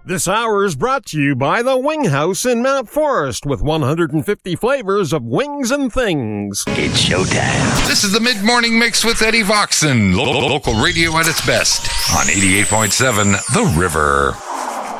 This hour is brought to you by the Wing House in Mount Forest with 150 flavors of wings and things. It's showtime. This is the Mid-Morning Mix with Eddie Voxon. Local radio at its best on 88.7 The River.